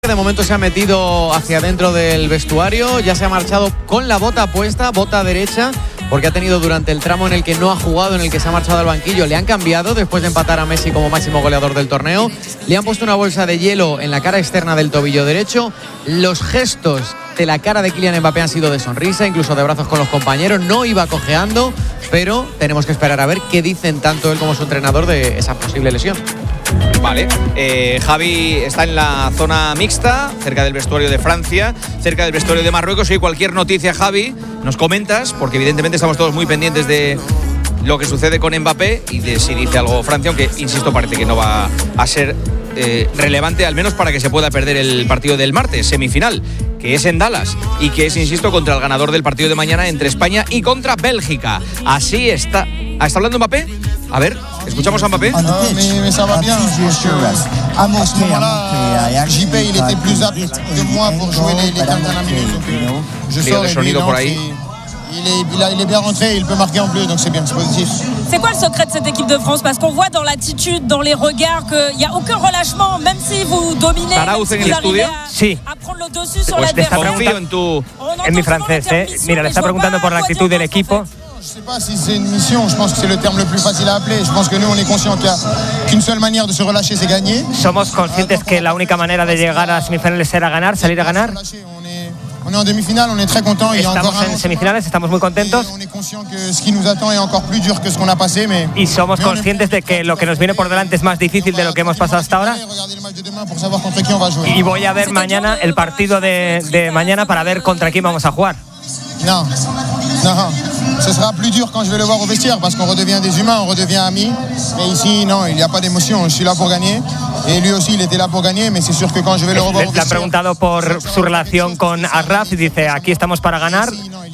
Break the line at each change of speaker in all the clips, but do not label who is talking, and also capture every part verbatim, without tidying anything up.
De momento se ha metido hacia adentro del vestuario, ya se ha marchado con la bota puesta, bota derecha, porque ha tenido durante el tramo en el que no ha jugado, en el que se ha marchado al banquillo, le han cambiado después de empatar a Messi como máximo goleador del torneo. Le han puesto una bolsa de hielo en la cara externa del tobillo derecho. Los gestos de la cara de Kylian Mbappé han sido de sonrisa, incluso de brazos con los compañeros. No iba cojeando, pero tenemos que esperar a ver qué dicen tanto él como su entrenador de esa posible lesión.
Vale, eh, Javi está en la zona mixta, cerca del vestuario de Francia, cerca del vestuario de Marruecos. Y cualquier noticia, Javi, nos comentas, porque evidentemente estamos todos muy pendientes de lo que sucede con Mbappé y de si dice algo Francia, aunque, insisto, parece que no va a ser eh, relevante, al menos para que se pueda perder el partido del martes, semifinal, que es en Dallas y que es, insisto, contra el ganador del partido de mañana entre España y contra Bélgica. Así está. ¿Está hablando Mbappé? A ver, escuchamos a Mbappé.
No, mais, mais ça va bien. Je pense que à ce moment-là, J P il était plus apte que moi pour jouer les, les quinze dernières minutes. Donc, euh, je sors et lui, non, il est, il, a, il est bien rentré, il peut marquer en bleu, donc c'est bien, c'est positif.
C'est quoi le secret de cette équipe de France? Parce qu'on voit dans l'attitude, dans les regards, qu'il n'y a aucun relâchement, même si vous dominez, même si vous arrivez à,
sí.
a prendre le dessus sur
pues
l'adversaire.
Confío en tu, en mi francés, ¿eh? Mira, le está preguntando por la actitud del equipo.
Je ne sais pas si c'est une mission, je pense que c'est le terme le plus facile à appeler. Je pense que nous, on est conscient qu'il n'y a qu'une seule manière de se relâcher, c'est gagner.
Somos conscientes que la única manera de llegar a semifinales era ganar, salir a ganar.
On est en demi-finale, on est très content.
Estamos en semifinales, estamos muy contentos.
On est conscient que ce qui nous attend est encore plus dur que ce qu'on a passé, mais
y somos conscientes de que lo que nos viene por delante es más difícil de lo que hemos pasado hasta ahora. Y voy a ver mañana el partido de, de mañana para ver contra quién vamos a jugar.
No, no. Ce sera plus dur quand je vais le voir au vestiaire parce qu'on redevient des humains, on redevient amis. Mais ici, non, il n'y a pas d'émotion. Je suis là pour gagner. Et lui aussi, il était là pour gagner. Mais c'est sûr que quand je vais le revoir au vestiaire.
Le han preguntado por su relación con Achraf y dice: aquí estamos para ganar.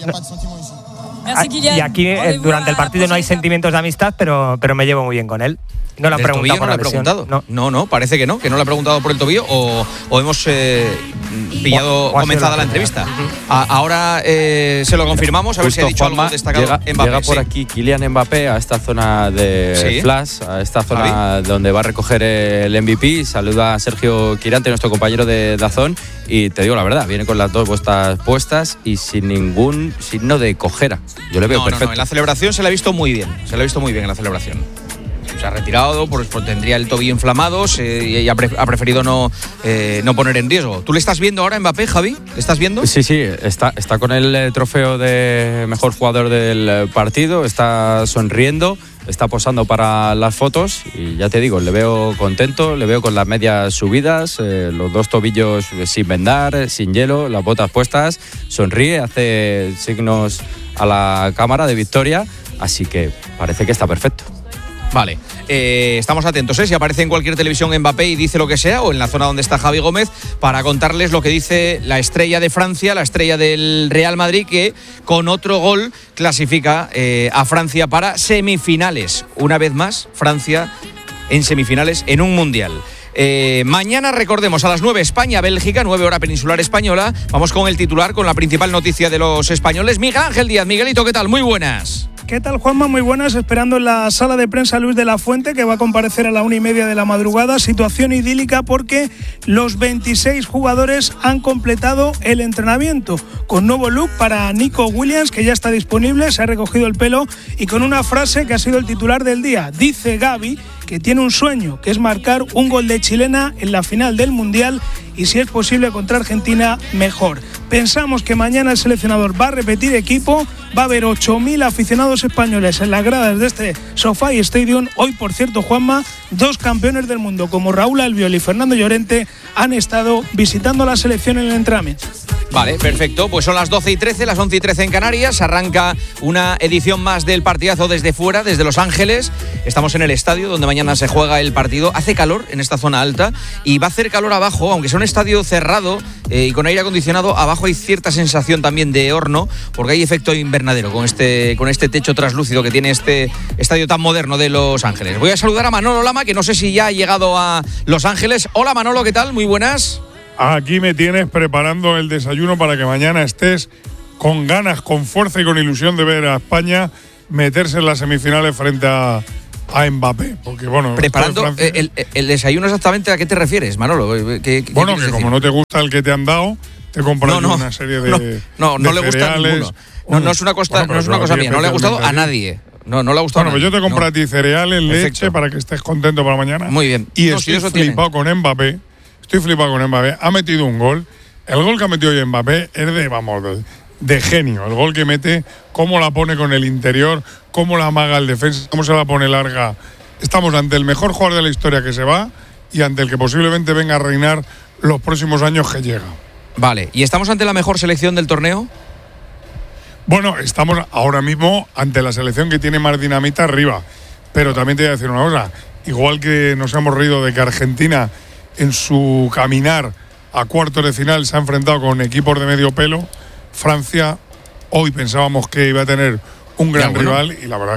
Y aquí eh, durante el partido no hay sentimientos de amistad, pero, pero me llevo muy bien con él. No le ha preguntado por
no
la
le ha
lesión.
preguntado.
No.
no, no, parece que no, que no le ha preguntado por el tobillo o, o hemos eh, pillado
o, o
comenzada la,
la
entrevista. Uh-huh. a, ahora eh, se lo confirmamos, a ver Justo, si ha dicho Juanma, algo destacado
llega,
Mbappé.
Llega por
sí.
aquí Kylian Mbappé a esta zona de ¿Sí? flash, a esta zona ¿Javi? donde va a recoger el M V P. Saluda a Sergio Quirante, nuestro compañero de Dazón, y te digo la verdad, viene con las dos botas puestas y sin ningún signo de cojera. Yo le veo
no,
perfecto.
No, no, en la celebración se la ha visto muy bien, se la ha visto muy bien en la celebración. Se ha retirado, pues, pues tendría el tobillo inflamado eh, y ha, pre- ha preferido no, eh, no poner en riesgo. ¿Tú le estás viendo ahora a Mbappé, Javi? ¿Le estás viendo?
Sí, sí, está, está con el trofeo de mejor jugador del partido, está sonriendo, está posando para las fotos y ya te digo, le veo contento, le veo con las medias subidas, eh, los dos tobillos sin vendar, sin hielo, las botas puestas, sonríe, hace signos a la cámara de victoria, así que parece que está perfecto.
Vale, eh, estamos atentos, ¿eh? Si aparece en cualquier televisión Mbappé y dice lo que sea, o en la zona donde está Javi Gómez, para contarles lo que dice la estrella de Francia, la estrella del Real Madrid, que con otro gol clasifica eh, a Francia para semifinales. Una vez más, Francia en semifinales en un mundial. Eh, mañana, recordemos, a las nueve España-Bélgica, nueve hora peninsular española. Vamos con el titular, con la principal noticia de los españoles. Miguel Ángel Díaz. Miguelito, ¿qué tal? Muy buenas.
¿Qué tal, Juanma? Muy buenas. Esperando en la sala de prensa Luis de la Fuente, que va a comparecer a la una y media de la madrugada. Situación idílica porque los veintiséis jugadores han completado el entrenamiento con nuevo look para Nico Williams, que ya está disponible, se ha recogido el pelo y con una frase que ha sido el titular del día. Dice Gavi que tiene un sueño, que es marcar un gol de chilena en la final del Mundial y si es posible contra Argentina, mejor. Pensamos que mañana el seleccionador va a repetir equipo, va a haber ocho mil aficionados españoles en las gradas de este SoFi Stadium. Hoy, por cierto, Juanma, dos campeones del mundo como Raúl Albiol y Fernando Llorente han estado visitando la selección en el entrenamiento.
Vale, perfecto. Pues son las doce y trece, las once y trece en Canarias. Arranca una edición más del partidazo desde fuera, desde Los Ángeles. Estamos en el estadio donde mañana se juega el partido. Hace calor en esta zona alta y va a hacer calor abajo, aunque sea un estadio cerrado eh, y con aire acondicionado. Abajo hay cierta sensación también de horno, porque hay efecto invernadero con este, con este techo traslúcido que tiene este estadio tan moderno de Los Ángeles. Voy a saludar a Manolo Lama, que no sé si ya ha llegado a Los Ángeles. Hola, Manolo, ¿qué tal? Muy buenas.
Aquí me tienes preparando el desayuno para que mañana estés con ganas, con fuerza y con ilusión de ver a España meterse en las semifinales frente a, a Mbappé, porque bueno,
preparando
Francia,
el, el desayuno exactamente, ¿a qué te refieres, Manolo? ¿Qué, qué
bueno, que
decir?
como no te gusta el que te han dado, te compras
no, no,
una serie de
no, no, no
de
le gusta
cereales.
a ninguno. No, no es una, costa,
Bueno,
no es una cosa mía, no le ha gustado a nadie. No, no le ha gustado
bueno,
a nadie.
Bueno, pues yo te compro
no.
a ti cereales, leche,
Perfecto.
para que estés contento para mañana.
Muy bien.
Y
no,
estoy
si eso
flipado
tiene.
con Mbappé. Estoy flipado con Mbappé. Ha metido un gol. El gol que ha metido hoy Mbappé es de, vamos, de, de genio. El gol que mete, cómo la pone con el interior, cómo la amaga el defensa, cómo se la pone larga. Estamos ante el mejor jugador de la historia que se va y ante el que posiblemente venga a reinar los próximos años que llega.
Vale, ¿y estamos ante la mejor selección del torneo?
Bueno, estamos ahora mismo ante la selección que tiene más dinamita arriba. Pero también te voy a decir una cosa. Igual que nos hemos reído de que Argentina en su caminar a cuartos de final se ha enfrentado con equipos de medio pelo, Francia hoy pensábamos que iba a tener un gran
ya, bueno.
rival y la verdad